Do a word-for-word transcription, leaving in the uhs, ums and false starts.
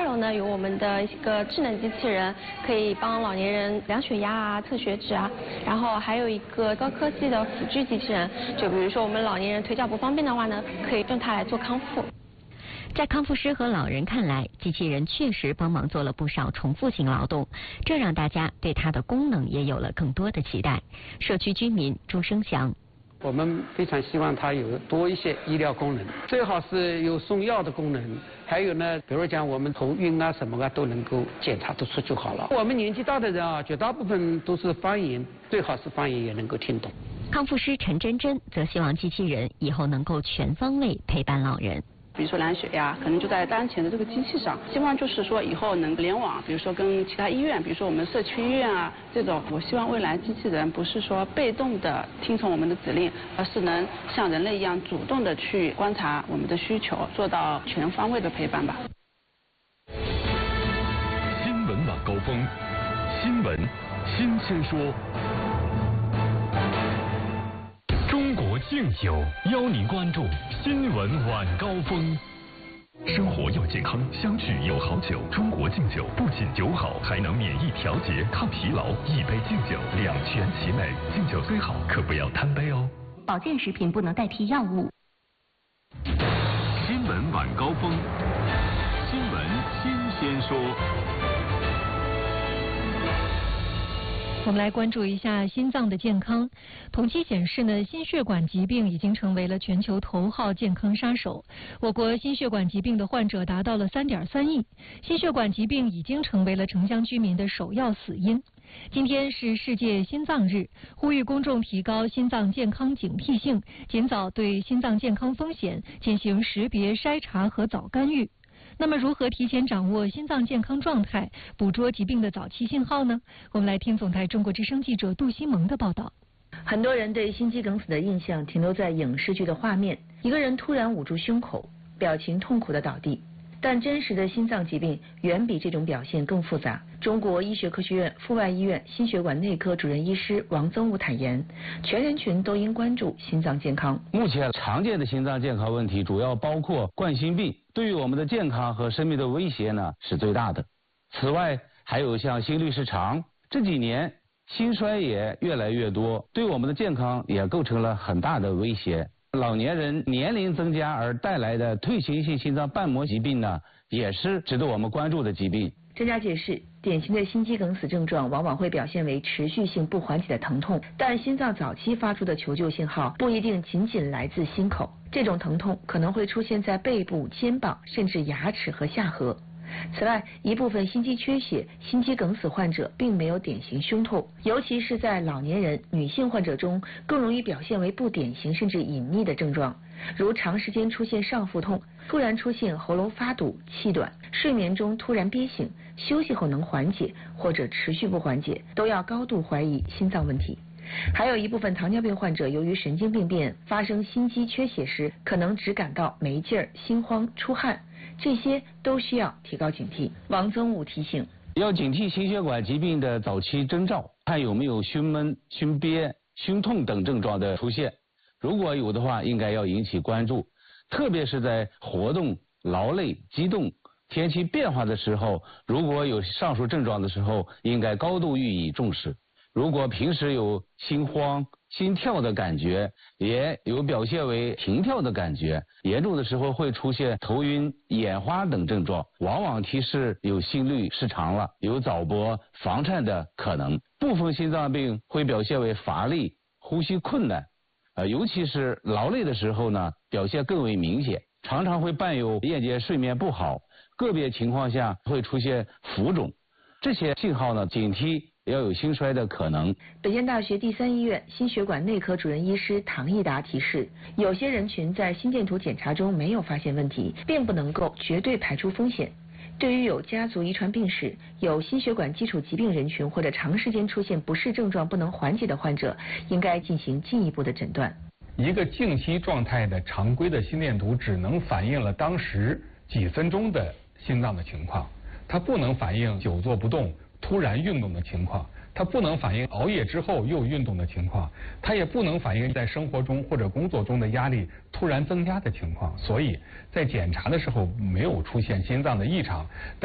楼呢有我们的一个智能机器人，可以帮老年人量血压啊、测血脂啊。然后还有一个高科技的辅具机器人，就比如说我们老年人腿脚不方便的话呢，可以用它来做康复。 在康复师和老人看来，机器人确实帮忙做了不少重复性劳动，这让大家对它的功能也有了更多的期待。社区居民朱生祥。 我们非常希望它有多一些医疗功能，最好是有送药的功能，还有呢，比如讲我们头晕啊什么啊都能够检查得出就好了。我们年纪大的人啊，绝大部分都是方言，最好是方言也能够听懂。 康复师陈真真则希望机器人以后能够全方位陪伴老人。 比如说量血压，可能就在当前的这个机器上，希望就是说以后能联网，比如说跟其他医院，比如说我们社区医院啊这种，我希望未来机器人不是说被动的听从我们的指令，而是能像人类一样主动的去观察我们的需求，做到全方位的陪伴吧。 新闻晚高峰，新闻新鲜说。中国敬酒邀您关注新闻晚高峰。生活要健康，相聚有好酒。中国敬酒不仅酒好，还能免疫调节、抗疲劳。一杯敬酒，两全其美。敬酒虽好，可不要贪杯哦。 保健食品不能代替药物。 新闻晚高峰，新闻新鲜说。 我们来关注一下心脏的健康。统计显示呢，心血管疾病已经成为了全球头号健康杀手。我国心血管疾病的患者达到了三点三亿，心血管疾病已经成为了城乡居民的首要死因。今天是世界心脏日，呼吁公众提高心脏健康警惕性，尽早对心脏健康风险进行识别、筛查和早干预。那么如何提前掌握心脏健康状态，捕捉疾病的早期信号呢？我们来听总台中国之声记者杜西萌的报道。 很多人对心肌梗死的印象停留在影视剧的画面，一个人突然捂住胸口，表情痛苦地倒地。但真实的心脏疾病远比这种表现更复杂。中国医学科学院阜外医院心血管内科主任医师王增武坦言，全人群都应关注心脏健康。 目前常见的心脏健康问题主要包括冠心病，对于我们的健康和生命的威胁呢是最大的。此外，还有像心律失常，这几年心衰也越来越多，对我们的健康也构成了很大的威胁。老年人年龄增加而带来的退行性心脏瓣膜疾病呢，也是值得我们关注的疾病。 专家解释，典型的心肌梗死症状往往会表现为持续性不缓解的疼痛，但心脏早期发出的求救信号不一定仅仅来自心口，这种疼痛可能会出现在背部、肩膀，甚至牙齿和下颌。此外，一部分心肌缺血、心肌梗死患者并没有典型胸痛，尤其是在老年人、女性患者中，更容易表现为不典型甚至隐匿的症状，如长时间出现上腹痛、突然出现喉咙发堵、气短、睡眠中突然憋醒、休息后能缓解或者持续不缓解，都要高度怀疑心脏问题。还有一部分糖尿病患者由于神经病变发生心肌缺血时，可能只感到没劲儿、心慌、出汗，这些都需要提高警惕。王增武提醒， 要警惕心血管疾病的早期征兆，看有没有胸闷、胸憋、胸痛等症状的出现，如果有的话，应该要引起关注，特别是在活动、劳累、激动、天气变化的时候，如果有上述症状的时候，应该高度予以重视。如果平时有心慌、心跳的感觉，也有表现为停跳的感觉，严重的时候会出现头晕、眼花等症状，往往提示有心律失常了，有早搏、房颤的可能。部分心脏病会表现为乏力、呼吸困难，呃，尤其是劳累的时候呢，表现更为明显，常常会伴有夜间睡眠不好，个别情况下会出现浮肿，这些信号呢，警惕要有心衰的可能。 北京大学第三医院心血管内科主任医师唐益达提示，有些人群在心电图检查中没有发现问题，并不能够绝对排除风险。对于有家族遗传病史、有心血管基础疾病人群或者长时间出现不适症状不能缓解的患者，应该进行进一步的诊断。 一个静息状态的常规的心电图只能反映了当时几分钟的心脏的情况，它不能反映久坐不动突然运动的情况，它不能反映熬夜之后又运动的情况，它也不能反映在生活中或者工作中的压力突然增加的情况。所以在检查的时候没有出现心脏的异常，但